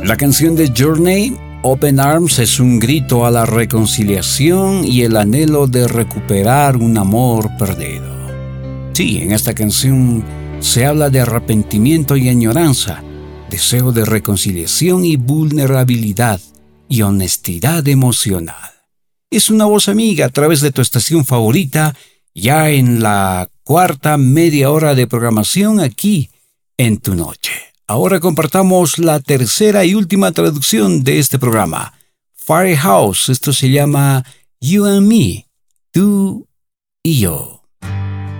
La canción de Journey, Open Arms, es un grito a la reconciliación y el anhelo de recuperar un amor perdido. Sí, en esta canción se habla de arrepentimiento y añoranza, deseo de reconciliación y vulnerabilidad y honestidad emocional. Es una voz amiga a través de tu estación favorita, ya en la cuarta media hora de programación aquí en tu noche. Ahora compartamos la tercera y última traducción de este programa. Firehouse, esto se llama You and Me, tú y yo.